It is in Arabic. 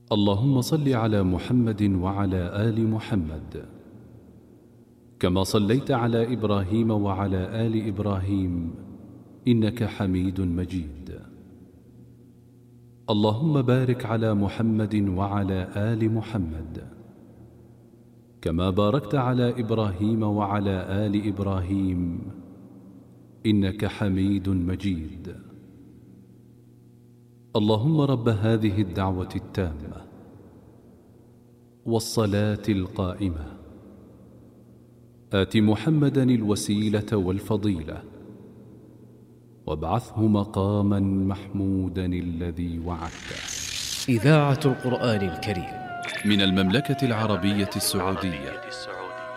اللهم صل على محمد وعلى آل محمد كما صليت على إبراهيم وعلى آل إبراهيم إنك حميد مجيد. اللهم بارك على محمد وعلى آل محمد كما باركت على إبراهيم وعلى آل إبراهيم إنك حميد مجيد. اللهم رب هذه الدعوة التامة والصلاة القائمة آت محمدا الوسيلة والفضيلة وابعثه مقاما محمودا الذي وعدته. إذاعة القرآن الكريم من المملكة العربية السعودية.